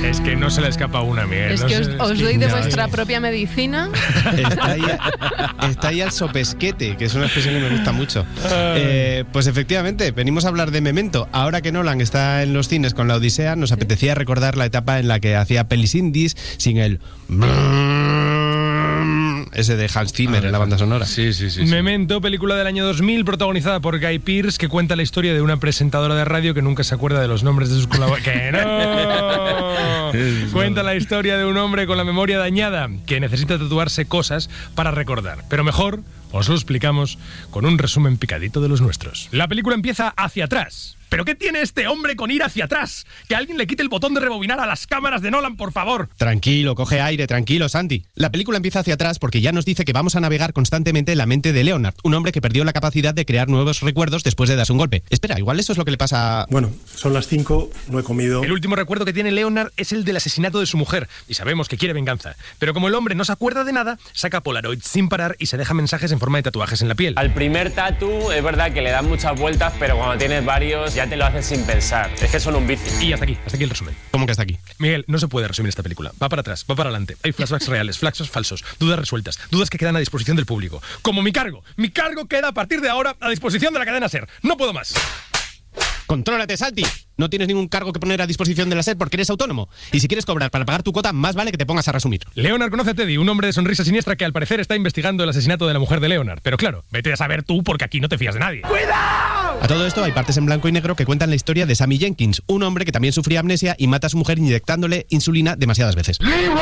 Es que no se le escapa una, Miguel. Es no que sé, os doy de vuestra propia medicina. Está ahí al sopesquete, que es una expresión que me gusta mucho. Pues efectivamente, venimos a hablar de Memento. Ahora que Nolan está en los cines con La Odisea, nos apetecía recordar la etapa en la que hacía pelis indies sin el... ese de Hans Zimmer en la banda sonora. Sí. Memento, película del año 2000, protagonizada por Guy Pearce, que cuenta la historia de una presentadora de radio que nunca se acuerda de los nombres de sus colaboradores. ¡Que no! Cuenta la historia de un hombre con la memoria dañada que necesita tatuarse cosas para recordar. Pero mejor os lo explicamos con un resumen picadito de los nuestros. La película empieza hacia atrás. ¿Pero qué tiene este hombre con ir hacia atrás? Que alguien le quite el botón de rebobinar a las cámaras de Nolan, por favor. Tranquilo, coge aire, tranquilo, Santi. La película empieza hacia atrás porque ya nos dice que vamos a navegar constantemente en la mente de Leonard, un hombre que perdió la capacidad de crear nuevos recuerdos después de darse un golpe. Espera, igual eso es lo que le pasa a... Bueno, son las 5, no he comido. El último recuerdo que tiene Leonard es el del asesinato de su mujer, y sabemos que quiere venganza. Pero como el hombre no se acuerda de nada, saca Polaroid sin parar y se deja mensajes en forma de tatuajes en la piel. Al primer tatu es verdad que le dan muchas vueltas, pero cuando tienes varios ya te lo haces sin pensar. Es que son un vicio. Y hasta aquí el resumen. ¿Cómo que hasta aquí? Miguel, no se puede resumir esta película. Va para atrás, va para adelante. Hay flashbacks reales, flashbacks falsos, dudas resueltas, dudas que quedan a disposición del público. Como mi cargo. Mi cargo queda a partir de ahora a disposición de la cadena SER. No puedo más. ¡Contrólate, Santi! No tienes ningún cargo que poner a disposición de la SER porque eres autónomo. Y si quieres cobrar para pagar tu cuota, más vale que te pongas a resumir. Leonard conoce a Teddy, un hombre de sonrisa siniestra que al parecer está investigando el asesinato de la mujer de Leonard. Pero claro, vete a saber tú porque aquí no te fías de nadie. ¡Cuidado! A todo esto hay partes en blanco y negro que cuentan la historia de Sammy Jenkins, un hombre que también sufría amnesia y mata a su mujer inyectándole insulina demasiadas veces.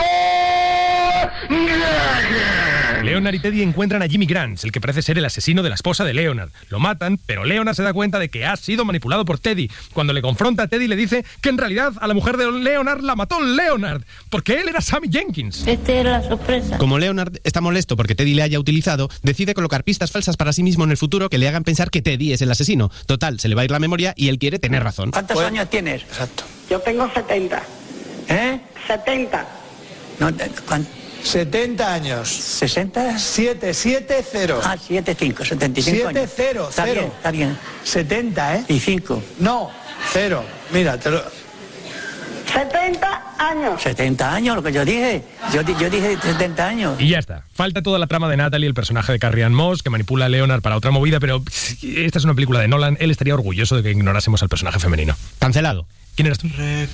Leonard y Teddy encuentran a Jimmy Grant, el que parece ser el asesino de la esposa de Leonard. Lo matan, pero Leonard se da cuenta de que ha sido manipulado por Teddy. Cuando le confronta, Teddy le dice que en realidad a la mujer de Leonard la mató Leonard, porque él era Sammy Jenkins. Esta era la sorpresa. Como Leonard está molesto porque Teddy le haya utilizado, decide colocar pistas falsas para sí mismo en el futuro que le hagan pensar que Teddy es el asesino. Total, se le va a ir la memoria y él quiere tener razón. ¿Cuántos años tienes? Exacto. Yo tengo 70. ¿Eh? 70. No, 70 años. 60. 7-7-0. Ah, 7-5, 75 años. 7-0, Está bien, está bien. 70, ¿eh? Y 5. No, 0. Mira, te lo... 70 años. 70 años, lo que yo dije. Yo dije 70 años. Y ya está. Falta toda la trama de Natalie, el personaje de Carrie Ann Moss, que manipula a Leonard para otra movida, pero esta es una película de Nolan. Él estaría orgulloso de que ignorásemos al personaje femenino. Cancelado. ¿Quién eres tú?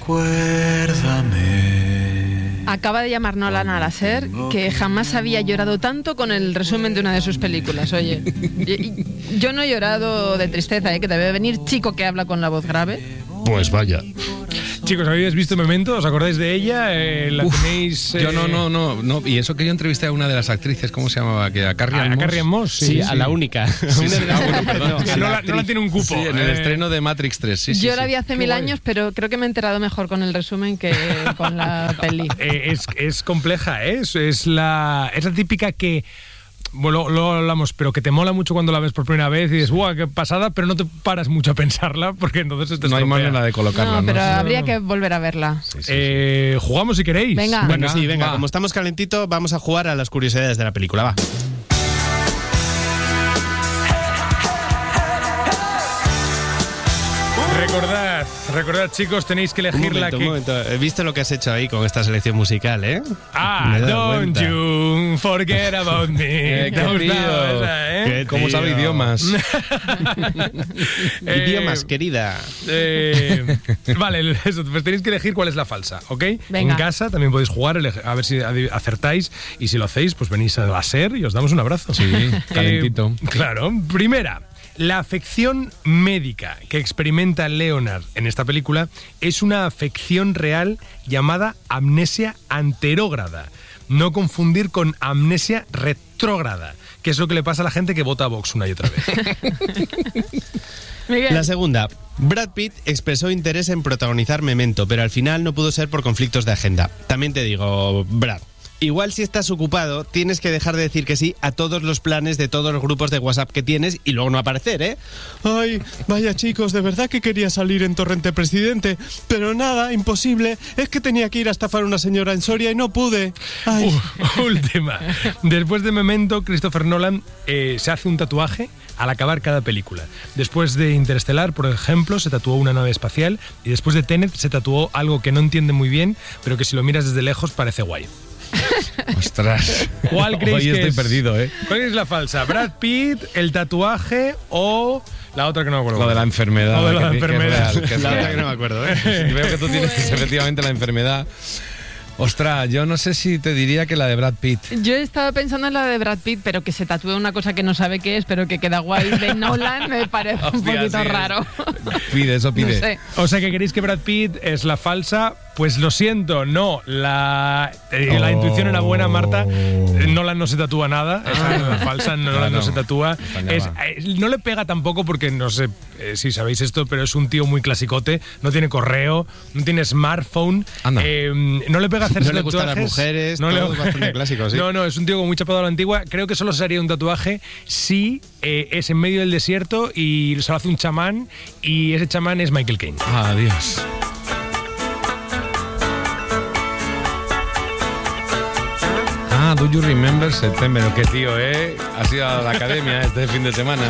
Recuérdame. Acaba de llamar Nolan a la SER que jamás había llorado tanto con el resumen de una de sus películas. Oye, yo no he llorado de tristeza, que debe venir chico que habla con la voz grave. Pues vaya. Chicos, ¿habéis visto Memento? ¿Os acordáis de ella? ¿La tenéis...? Yo no. Y eso que yo entrevisté a una de las actrices, ¿cómo se llamaba? Que a Carrie Ann Moss. ¿A Carrie Ann Moss? Sí, a la única. No tiene un cupo. Sí, en el estreno de Matrix 3. Sí, yo la vi hace 1000 años, pero creo que me he enterado mejor con el resumen que con la peli. Es compleja, ¿eh? Es la típica que... Bueno, lo hablamos, pero que te mola mucho cuando la ves por primera vez y dices, ¡guau, qué pasada! Pero no te paras mucho a pensarla porque entonces te no hay manera de colocarla. No, pero habría que volver a verla. Sí. ¿Jugamos si queréis? Venga. Bueno, sí, venga. Como estamos calentitos, vamos a jugar a las curiosidades de la película. Va. Recordad, chicos, tenéis que elegir un momento. He visto lo que has hecho ahí con esta selección musical, ¿eh? Don't you forget about me. ¿Qué tío? Esa, ¿eh? ¿Cómo sabe idiomas? Idiomas, querida. Vale, eso, pues tenéis que elegir cuál es la falsa, ¿ok? Venga. En casa también podéis jugar, a ver si acertáis, y si lo hacéis, pues venís a SER y os damos un abrazo. Sí, calentito. Claro. Primera. La afección médica que experimenta Leonard en esta película es una afección real llamada amnesia anterógrada. No confundir con amnesia retrógrada, que es lo que le pasa a la gente que vota a Vox una y otra vez. Miguel. La segunda. Brad Pitt expresó interés en protagonizar Memento, pero al final no pudo ser por conflictos de agenda. También te digo, Brad, Igual si estás ocupado, tienes que dejar de decir que sí a todos los planes de todos los grupos de WhatsApp que tienes y luego no aparecer, ¿eh? Ay, vaya chicos, de verdad que quería salir en Torrente Presidente, pero nada, imposible. Es que tenía que ir a estafar a una señora en Soria y no pude. Ay. Última. Después de Memento, Christopher Nolan se hace un tatuaje al acabar cada película. Después de Interestelar, por ejemplo, se tatuó una nave espacial y después de Tenet se tatuó algo que no entiende muy bien, pero que si lo miras desde lejos parece guay. Ostras. ¿Cuál creéis Hoy que estoy es? perdido, ¿eh? ¿Cuál es la falsa? ¿Brad Pitt, el tatuaje o la otra que no me acuerdo? Lo de la enfermedad. Lo de la que es enfermedad. real, que es La real. otra que no me acuerdo, ¿eh? Veo que tú tienes efectivamente la enfermedad. Ostras, yo no sé si te diría que la de Brad Pitt. Yo estaba pensando en la de Brad Pitt, pero que se tatúe una cosa que no sabe qué es, pero que queda guay de Nolan, me parece un Hostia, poquito sí, raro. Pide, eso pide. No sé. O sea, que queréis que Brad Pitt es la falsa. Pues lo siento, no. La intuición era buena, Marta. Nolan no se tatúa nada. Esa es la falsa, Nolan no se tatúa. No le pega tampoco porque, no sé si sabéis esto, pero es un tío muy clasicote. No tiene correo, no tiene smartphone. Anda. No le pega hacerse No le gustan las tatuajes. mujeres, No todo le- es bastante clásico, sí. No, es un tío muy chapado a la antigua. Creo que solo se haría un tatuaje si es en medio del desierto y se lo hace un chamán y ese chamán es Michael Caine. Adiós. Do you remember September? Qué tío, ¿eh? Has ido a la academia este fin de semana.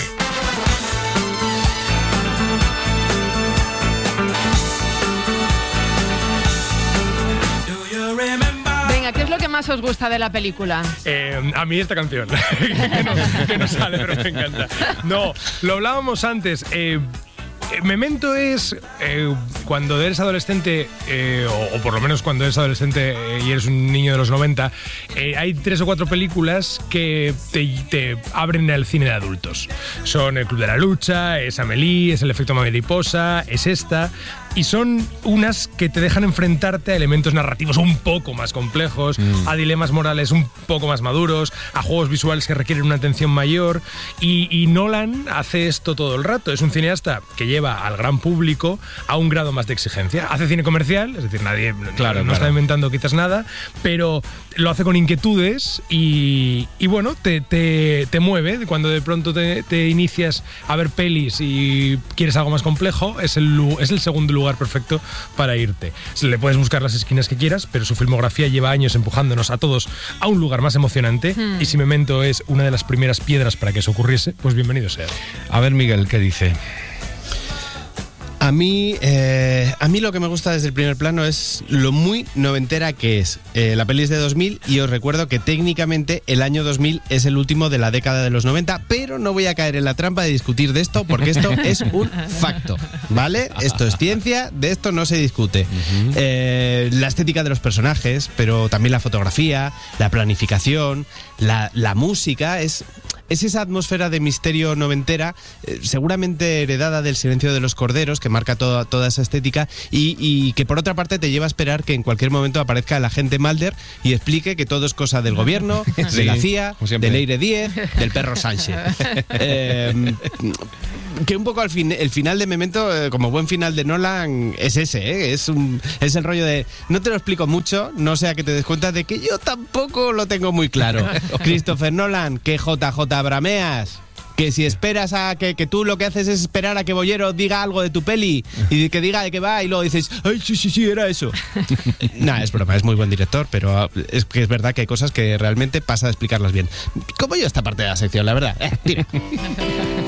Venga, ¿qué es lo que más os gusta de la película? A mí esta canción, que no sale, pero me encanta. No, lo hablábamos antes. Memento es cuando eres adolescente, o por lo menos cuando eres adolescente y eres un niño de los 90, hay 3 o 4 películas que te abren el cine de adultos. Son El Club de la Lucha, es Amélie, es El Efecto Mariposa, es esta. Y son unas que te dejan enfrentarte a elementos narrativos un poco más complejos, a dilemas morales un poco más maduros, a juegos visuales que requieren una atención mayor. Y Nolan hace esto todo el rato. Es un cineasta que lleva al gran público a un grado más de exigencia. Hace cine comercial, es decir, nadie no está inventando quizás nada, pero lo hace con inquietudes y bueno, te mueve. Cuando de pronto te inicias a ver pelis y quieres algo más complejo, es el segundo lugar perfecto para irte. Le puedes buscar las esquinas que quieras, pero su filmografía lleva años empujándonos a todos a un lugar más emocionante y si Memento es una de las primeras piedras para que eso ocurriese, pues bienvenido sea. A ver, Miguel, ¿qué dice? A mí lo que me gusta desde el primer plano es lo muy noventera que es. La peli es de 2000 y os recuerdo que técnicamente el año 2000 es el último de la década de los 90, pero no voy a caer en la trampa de discutir de esto porque esto es un facto, ¿vale? Esto es ciencia, de esto no se discute. La estética de los personajes, pero también la fotografía, la planificación, la música, es esa atmósfera de misterio noventera, seguramente heredada del Silencio de los Corderos, que marca toda esa estética y que por otra parte te lleva a esperar que en cualquier momento aparezca el agente Mulder y explique que todo es cosa del gobierno, de la CIA, del Aire 10, del perro Sánchez. Que un poco el final de Memento, como buen final de Nolan, es ese, ¿eh? Es el rollo de no te lo explico mucho, no sea que te des cuenta de que yo tampoco lo tengo muy claro. Christopher Nolan, que JJ brameas. Que si esperas a que tú lo que haces es esperar a que Bollero diga algo de tu peli y que diga de qué va y luego dices, ay, sí, era eso. Nah, es broma, es muy buen director, pero es que es verdad que hay cosas que realmente pasa de explicarlas bien. Como yo esta parte de la sección, la verdad. Tira.